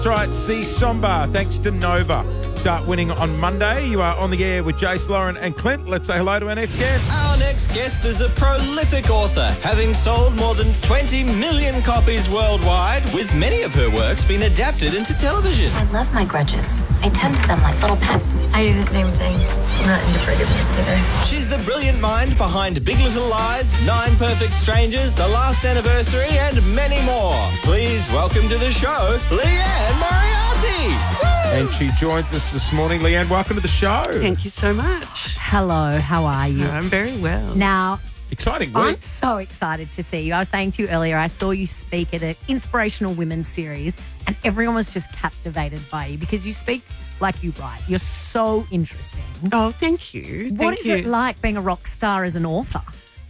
That's right, see Somba, thanks to Nova. Start winning on Monday. You are on the air with Jace, Lauren and Clint. Let's say hello to our next guest. Our next guest is a prolific author, having sold more than 20 million copies worldwide, with many of her works being adapted into television. I love my grudges. I tend to them like little pets. I do the same thing. I'm not into forgiveness either. She's the brilliant mind behind Big Little Lies, 9 Perfect Strangers, The Last Anniversary, and many more. Please welcome to the show, Leanne Moriarty. Woo! And she joins us this morning. Leanne, welcome to the show. Thank you so much. Hello, how are you? I'm very well. Now, Exciting I'm week. so excited to see you. I was saying to you earlier, I saw you speak at an inspirational women's series and everyone was just captivated by you because you speak like you write. You're so interesting. Oh, thank you. What is it like being a rock star as an author?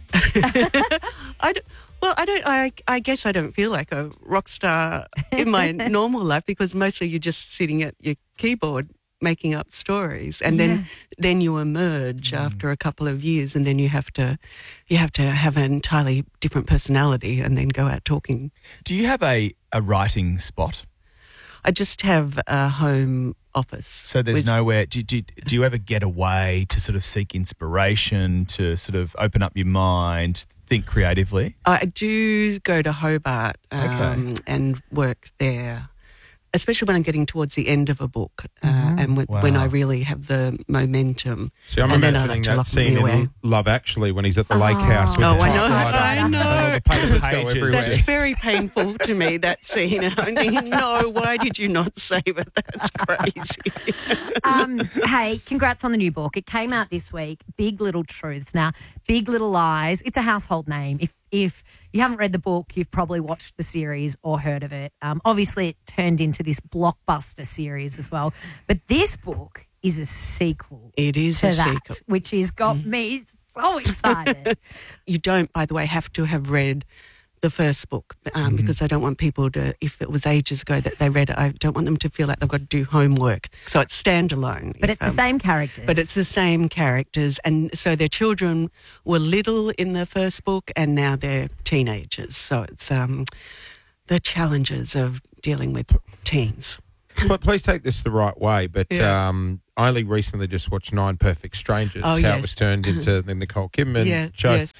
I guess I don't feel like a rock star in my normal life because mostly you're just sitting at your keyboard making up stories, and then you emerge after a couple of years, and then you have to have an entirely different personality, and then go out talking. Do you have a writing spot? I just have a home office. So there's nowhere. Do you ever get away to sort of seek inspiration, to sort of open up your mind, think creatively? I do go to Hobart Okay. and work there, especially when I'm getting towards the end of a book and when I really have the momentum. See, I'm and then I imagining like to that lock scene me away. in Love Actually when he's at the lake house with Oh, the I know, typewriter I know. and all the papers go Pages. everywhere. That's very painful to me, that scene. And I'm thinking, no, why did you not save it? That's crazy. Hey, congrats on the new book. It came out this week, Big Little Truths. Now, Big Little Lies, it's a household name. If you haven't read the book, you've probably watched the series or heard of it. Obviously, it turned into this blockbuster series as well. But this book is a sequel It is to a that, sequel. which has got me so excited. You don't, by the way, have to have read the first book because I don't want people to, if it was ages ago that they read it, I don't want them to feel like they've got to do homework. So it's standalone. But it's the same characters. But it's the same characters. And so their children were little in the first book and now they're teenagers. So it's the challenges of dealing with teens. But please take this the right way. But I only recently just watched 9 Perfect Strangers, how it was turned into the Nicole Kidman show. Yes.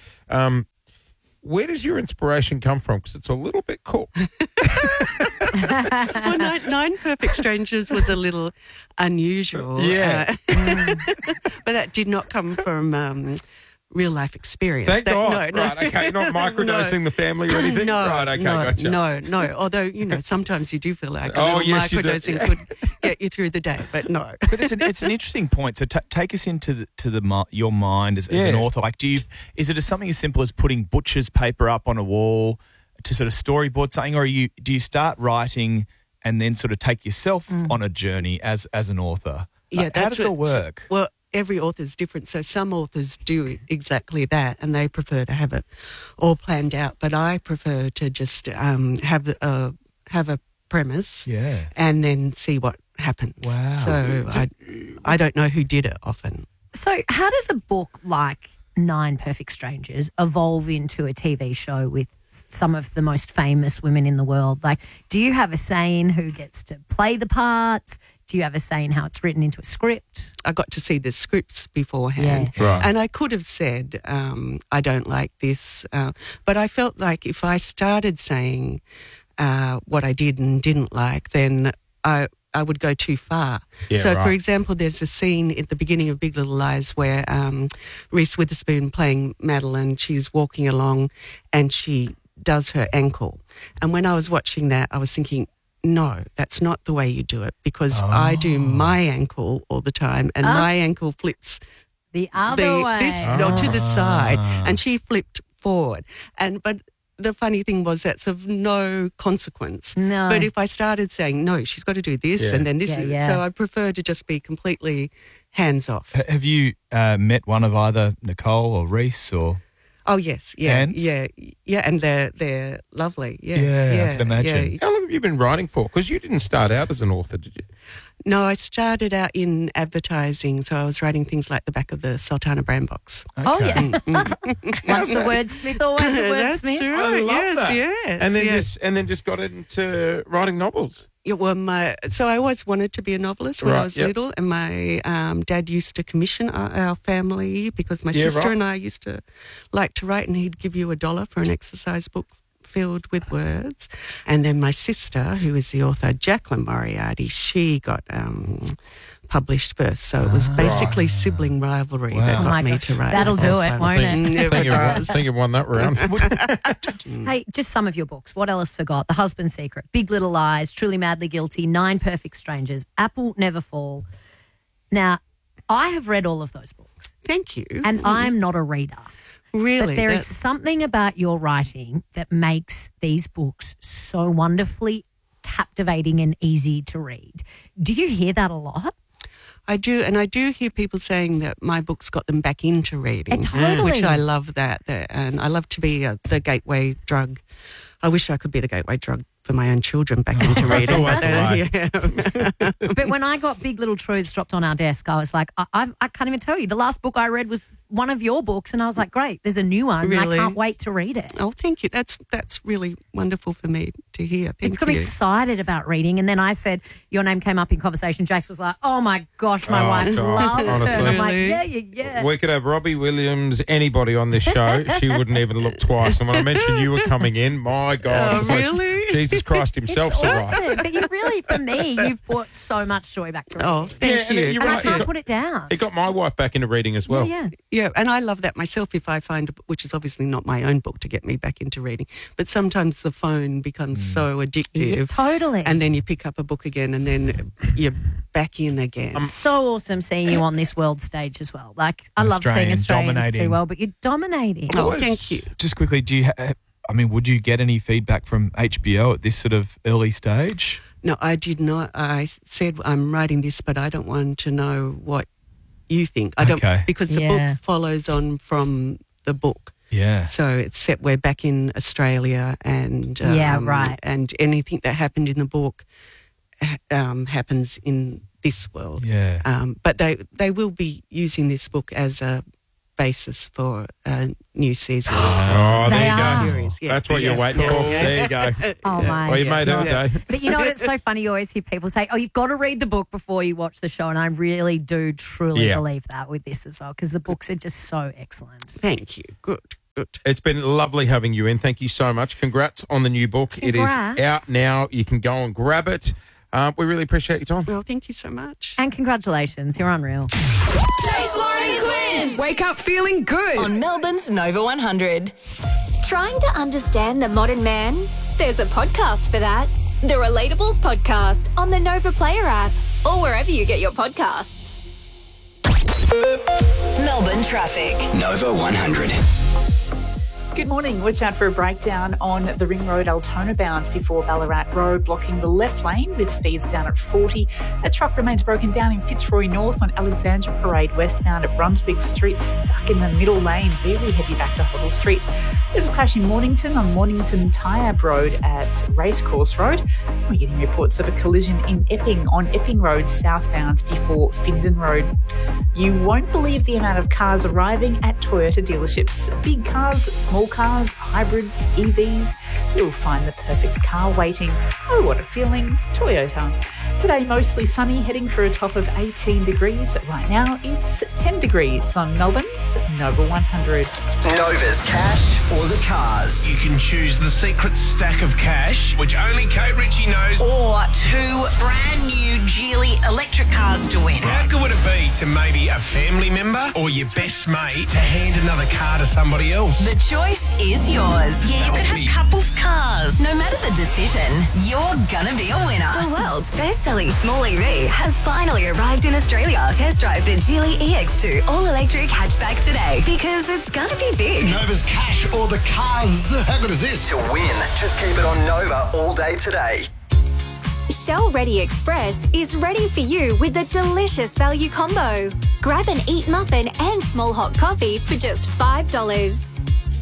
Where does your inspiration come from? Because it's a little bit cooked. Well, Nine Perfect Strangers was a little unusual. Yeah. But that did not come from real life experience. Thank God. No. Right, okay, not microdosing the family or anything? No, right, okay, gotcha. No. Although, sometimes you do feel like Oh, a little yes, you do. microdosing could get you through the day, but no. But it's an interesting point. So take us into your mind as an author. Like, is it something as simple as putting butcher's paper up on a wall to sort of storyboard something, or do you start writing and then sort of take yourself on a journey as an author? Yeah, How does it all work? Well, every author is different. So some authors do exactly that and they prefer to have it all planned out. But I prefer to just have a premise and then see what happens. Wow. So I don't know who did it often. So how does a book like 9 Perfect Strangers evolve into a TV show with some of the most famous women in the world? Like, do you have a say in who gets to play the parts? Do you have a say in how it's written into a script? I got to see the scripts beforehand. Yeah. Right. And I could have said, I don't like this. But I felt like if I started saying what I did and didn't like, then I would go too far. Yeah, so, right. for example, there's a scene at the beginning of Big Little Lies where Reese Witherspoon playing Madeline, she's walking along and she does her ankle. And when I was watching that, I was thinking, no, that's not the way you do it because I do my ankle all the time and my ankle flips The other way. to the side and she flipped forward. But the funny thing was that's of no consequence. No. But if I started saying, no, she's got to do this and then this. So I prefer to just be completely hands off. Have you met one of either Nicole or Reese or... Oh, yes. And? Yeah, and they're lovely. Yes, Yeah, I can imagine. How long have you been writing for? Because you didn't start out as an author, did you? No, I started out in advertising, so I was writing things like the back of the Sultana brand box. Oh, yeah. Once a wordsmith, always a That's wordsmith. right. I love yes, that. yes. And then yes. just got into writing novels. Yeah, well, so I always wanted to be a novelist when I was little, and my dad used to commission our family because my sister and I used to like to write, and he'd give you $1 for an exercise book filled with words. And then my sister, who is the author, Jacqueline Moriarty, she got published first. So it was basically sibling rivalry that got me to write. That'll do it, won't it? I think you won that round. Hey, just some of your books. What else forgot? The Husband's Secret, Big Little Lies, Truly Madly Guilty, 9 Perfect Strangers, Apple Never Fall. Now, I have read all of those books. Thank you. And I'm not a reader. Really? But there is something about your writing that makes these books so wonderfully captivating and easy to read. Do you hear that a lot? I do, and I do hear people saying that my books got them back into reading, totally. Which I love that, and I love to be the gateway drug. I wish I could be the gateway drug for my own children back into reading. But when I got Big Little Truths dropped on our desk, I was like, I can't even tell you. The last book I read was one of your books, and I was like, great, there's a new one. Really? And I can't wait to read it. Oh, thank you. That's really wonderful for me to hear. It's got me excited about reading. And then I said, your name came up in conversation. Jace was like, oh, my gosh, my wife loves honestly. her. And I'm like, yeah. We could have Robbie Williams, anybody on this show. She wouldn't even look twice. And when I mentioned you were coming in, my God. Oh, really? Like, Jesus Christ himself. It's awesome. But you really, for me, you've brought so much joy back to reading. Oh, thank you. And I can't put it down. It got my wife back into reading as well. Yeah, and I love that myself if I find a book, which is obviously not my own book to get me back into reading, but sometimes the phone becomes so addictive. Yeah, totally. And then you pick up a book again and then you're back in again. So awesome seeing you on this world stage as well. Like, I love seeing Australians do well, but you're dominating. Oh, thank you. Just quickly, do you would you get any feedback from HBO at this sort of early stage? No, I did not. I said I'm writing this, but I don't want to know what you think. I don't, because the book follows on from the book. Yeah. So it's set. We're back in Australia, and and anything that happened in the book happens in this world. Yeah. But they will be using this book as a basis for a new season. Oh, there you go. Series. Yeah. That's what you're waiting for. There you go. Oh, my. Well, you made her day. But you know what? It's so funny. You always hear people say, oh, you've got to read the book before you watch the show. And I really do truly believe that with this as well, because the books are just so excellent. Thank you. Good. It's been lovely having you in. Thank you so much. Congrats on the new book. Congrats. It is out now. You can go and grab it. We really appreciate your time. Well, thank you so much. And congratulations. You're unreal. Jace, Lauren and Quinns. Wake up feeling good on Melbourne's Nova 100. Trying to understand the modern man? There's a podcast for that. The Relatables Podcast on the Nova Player app or wherever you get your podcasts. Melbourne traffic. Nova 100. Good morning. Watch out for a breakdown on the Ring Road Altona bound before Ballarat Road, blocking the left lane with speeds down at 40. A truck remains broken down in Fitzroy North on Alexandra Parade westbound at Brunswick Street, stuck in the middle lane. Very heavy back to Hoddle Street. There's a crash in Mornington on Mornington Tyab Road at Racecourse Road. We're getting reports of a collision in Epping on Epping Road southbound before Findon Road. You won't believe the amount of cars arriving at Toyota dealerships. Big cars, small cars, hybrids, EVs. You'll find the perfect car waiting. Oh, what a feeling. Toyota. Today, mostly sunny, heading for a top of 18 degrees. Right now, it's 10 degrees on Melbourne's Nova 100. Nova's cash or the cars. You can choose the secret stack of cash, which only Kate Ritchie knows, Or 2 brand new Geely electric cars to win. how good would it be to maybe a family member or your best mate to hand another car to somebody else? The choice is yours. Yeah, you could have couples cars. No matter the decision, you're gonna be a winner. The world's best-selling small EV has finally arrived in Australia. Test drive the Geely EX2 all-electric hatchback today because it's gonna be big. Nova's cash or the cars. How good is this? To win, just keep it on Nova all day today. Shell Ready Express is ready for you with a delicious value combo. Grab an Eat Muffin and small hot coffee for just $5.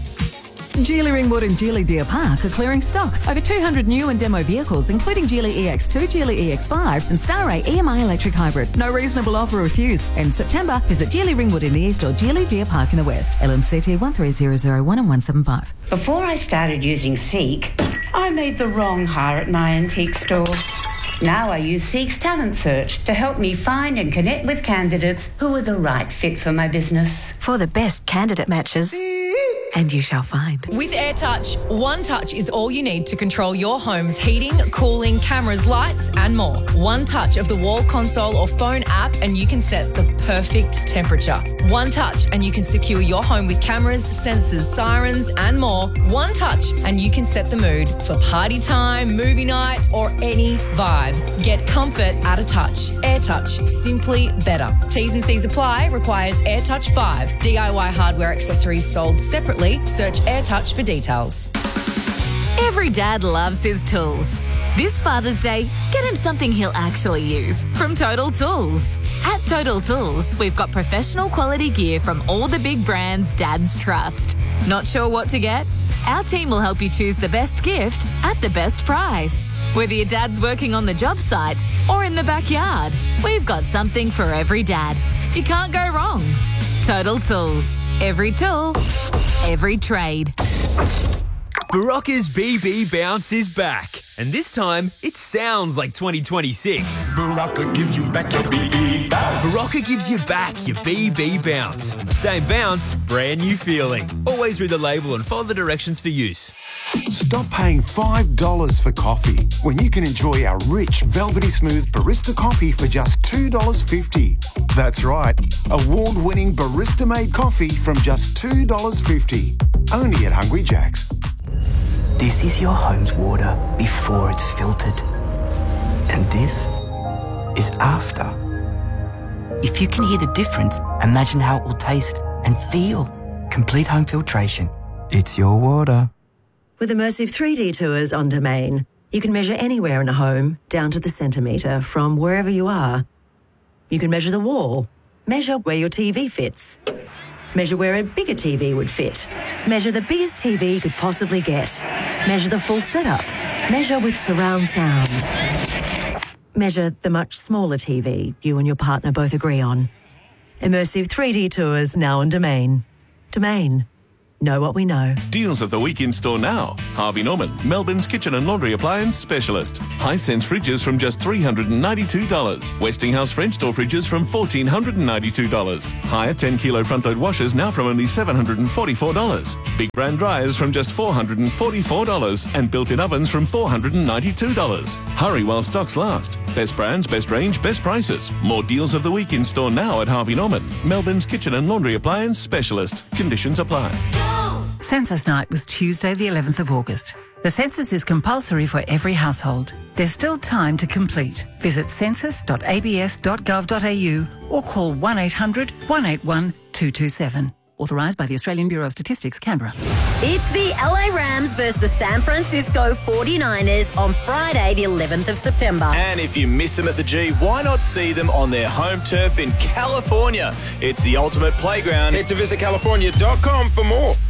Geely Ringwood and Geely Deer Park are clearing stock. Over 200 new and demo vehicles, including Geely EX2, Geely EX5 and Starray EMI Electric Hybrid. No reasonable offer refused. In September, visit Geely Ringwood in the east or Geely Deer Park in the west. LMCT 13001 and 175. Before I started using Seek, I made the wrong hire at my antique store. Now I use Seek's Talent Search to help me find and connect with candidates who are the right fit for my business. For the best candidate matches. And you shall find. With AirTouch, one touch is all you need to control your home's heating, cooling, cameras, lights, and more. One touch of the wall console or phone app, and you can set the perfect temperature. One touch, and you can secure your home with cameras, sensors, sirens, and more. One touch, and you can set the mood for party time, movie night, or any vibe. Get comfort at a touch. AirTouch, simply better. T's and C's apply. Requires AirTouch 5. DIY hardware accessories sold separately. Search AirTouch for details. Every dad loves his tools. This Father's Day, get him something he'll actually use from Total Tools. At Total Tools, we've got professional quality gear from all the big brands dads trust. Not sure what to get? Our team will help you choose the best gift at the best price. Whether your dad's working on the job site or in the backyard, we've got something for every dad. You can't go wrong. Total Tools. Every tool, every trade. Barocca's BB Bounce is back. And this time, it sounds like 2026. Barocca gives you back your BB bounce. Barocca gives you back your BB Bounce. Same bounce, brand new feeling. Always read the label and follow the directions for use. Stop paying $5 for coffee when you can enjoy our rich, velvety smooth barista coffee for just $2.50. That's right, award-winning barista-made coffee from just $2.50. Only at Hungry Jack's. This is your home's water before it's filtered. And this is after. If you can hear the difference, imagine how it will taste and feel. Complete home filtration. It's your water. With immersive 3D tours on Domain, you can measure anywhere in a home, down to the centimetre, from wherever you are. You can measure the wall, measure where your TV fits, measure where a bigger TV would fit, measure the biggest TV you could possibly get, measure the full setup, measure with surround sound, measure the much smaller TV you and your partner both agree on. Immersive 3D tours now on Domain. Domain. Know what we know. Deals of the week in store now. Harvey Norman, Melbourne's kitchen and laundry appliance specialist. Hisense fridges from just $392. Westinghouse French door fridges from $1,492. Higher 10-kilo front-load washers now from only $744. Big brand dryers from just $444. And built-in ovens from $492. Hurry while stocks last. Best brands, best range, best prices. More deals of the week in store now at Harvey Norman, Melbourne's kitchen and laundry appliance specialist. Conditions apply. Census night was Tuesday the 11th of August. The census is compulsory for every household. There's still time to complete. Visit census.abs.gov.au or call 1800 181 227. Authorised by the Australian Bureau of Statistics, Canberra. It's the LA Rams versus the San Francisco 49ers on Friday, the 11th of September. And if you miss them at the G, why not see them on their home turf in California? It's the ultimate playground. Head to visitcalifornia.com for more.